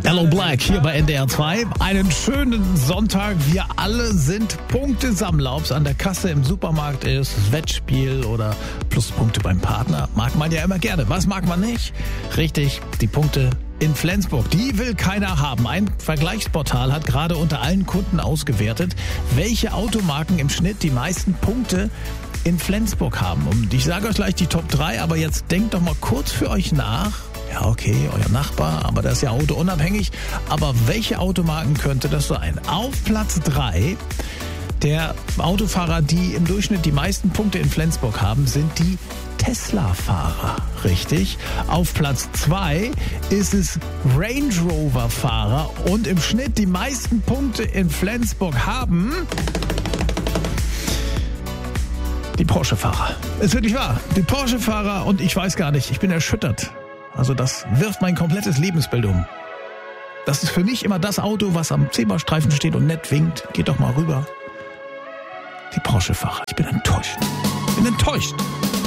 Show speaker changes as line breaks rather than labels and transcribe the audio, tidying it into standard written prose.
Hello Black hier bei NDR 2. Einen schönen Sonntag. Wir alle sind Punktesammler. Ob es an der Kasse im Supermarkt ist, das Wettspiel oder Pluspunkte beim Partner. Mag man ja immer gerne. Was mag man nicht? Richtig, die Punkte in Flensburg. Die will keiner haben. Ein Vergleichsportal hat gerade unter allen Kunden ausgewertet, welche Automarken im Schnitt die meisten Punkte in Flensburg haben. Und ich sage euch gleich die Top 3, aber jetzt denkt doch mal kurz für euch nach. Ja, okay, euer Nachbar, aber das ist ja autounabhängig. Aber welche Automarken könnte das sein? Auf Platz 3 der Autofahrer, die im Durchschnitt die meisten Punkte in Flensburg haben, sind die Tesla-Fahrer. Richtig. Auf Platz 2 ist es Range Rover-Fahrer und im Schnitt die meisten Punkte in Flensburg haben die Porsche-Fahrer. Ist wirklich wahr. Die Porsche-Fahrer und ich weiß gar nicht, ich bin erschüttert. Also das wirft mein komplettes Lebensbild um. Das ist für mich immer das Auto, was am Zebrastreifen steht und nett winkt. Geht doch mal rüber. Die Porsche-Fahrer. Ich bin enttäuscht.